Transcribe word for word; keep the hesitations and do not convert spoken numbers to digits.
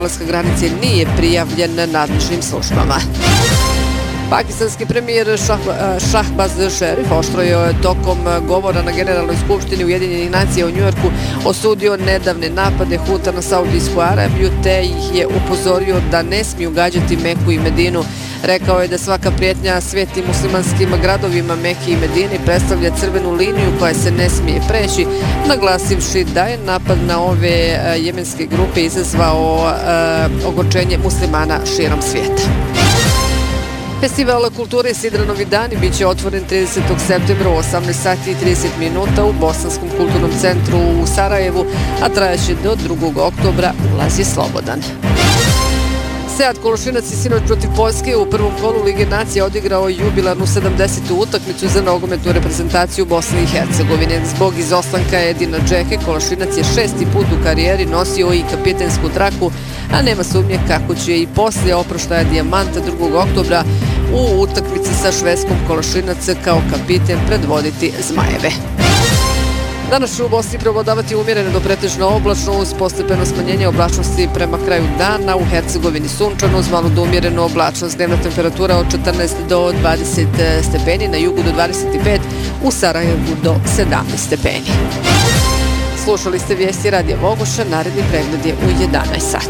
prelaska granice nije prijavljen nadležnim službama. Pakistanski premijer Shahbaz Sharif oštro je tokom govora na Generalnoj skupštini Ujedinjenih nacija u Njujorku osudio nedavne napade Huta na Saudijsku Arabiju te ih je upozorio da ne smiju gađati Meku i Medinu. Rekao je da svaka prijetnja svetim muslimanskim gradovima Meki i Medini predstavlja crvenu liniju koja se ne smije preći, naglasivši da je napad na ove jemenske grupe izazvao ogorčenje muslimana širom svijeta. Festival kulture Sidranovi dani bit će otvoren tridesetog septembra u osamnaest sati i trideset minuta u Bosanskom kulturnom centru u Sarajevu, a trajaće do drugog oktobra, ulaz je slobodan. Sead Kološinac je sinoć protiv Poljske u prvom kolu Lige nacija odigrao jubilarnu sedamdesetu utakmicu za nogometnu reprezentaciju Bosne i Hercegovine. Zbog izostanka Edina Džeke, Kološinac je šesti put u karijeri nosio i kapitensku traku, a nema sumnje kako će i poslije oproštaja Dijamanta drugog oktobra u utakmici sa Švedskom Kološinac kao kapiten predvoditi Zmajeve. Danas će u Bosni preovladavati umjereno do pretežno oblačno uz postepeno smanjenje oblačnosti prema kraju dana, u Hercegovini sunčano uz malo do umjerenu oblačnost, dnevna temperatura od četrnaest do dvadeset stepeni, na jugu do dvadeset pet, u Sarajevu do sedamnaest stepeni. Slušali ste vijesti Radija Vogoša, naredni pregled je u jedanaest sati.